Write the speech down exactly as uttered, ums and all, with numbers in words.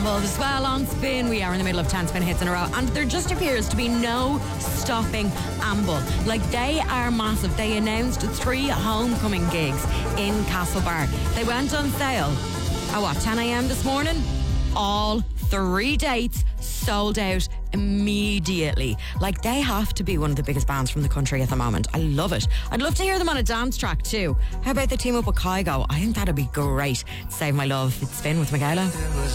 involved as well on Spin. We are in the middle of ten Spin hits in a row, and there just appears to be no stopping Amble. Like, they are massive. They announced three homecoming gigs in Castlebar. They went on sale at what, ten a.m. this morning? All three dates sold out immediately. Like, they have to be one of the biggest bands from the country at the moment. I love it. I'd love to hear them on a dance track too. How about they team up with Kygo? I think that'd be great. Save My Love. It's Spin with Michaela.